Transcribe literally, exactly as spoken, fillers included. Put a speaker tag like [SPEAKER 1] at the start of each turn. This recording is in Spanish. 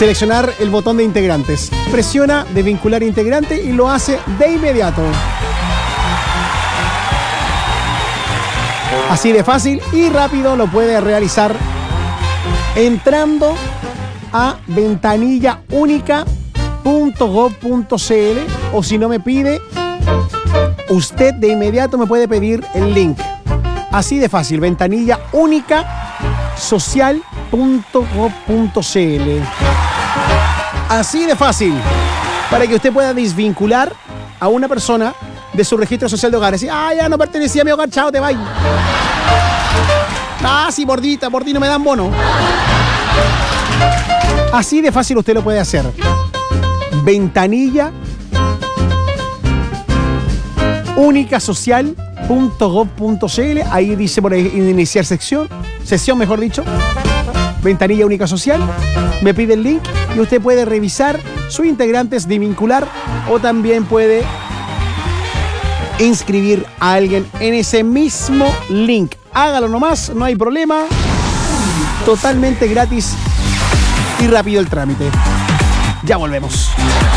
[SPEAKER 1] seleccionar el botón de integrantes. Presiona desvincular integrante y lo hace de inmediato. Así de fácil y rápido lo puede realizar entrando a ventanilla única punto gov punto c l, o si no me pide, usted de inmediato me puede pedir el link. Así de fácil, ventanilla única social punto gov punto c l. Así de fácil, para que usted pueda desvincular a una persona de su registro social de hogares. Ah, ya no pertenecía a mi hogar, chao, te vayas. Ah, sí, bordita, por ti no me dan bono. Así de fácil usted lo puede hacer. Ventanilla única social punto gov punto c l. Ahí dice por ahí iniciar sección, sesión mejor dicho. Ventanilla única social. Me pide el link y usted puede revisar sus integrantes, desvincular, o también puede inscribir a alguien en ese mismo link. Hágalo nomás, no hay problema. Totalmente gratis y rápido el trámite. Ya volvemos.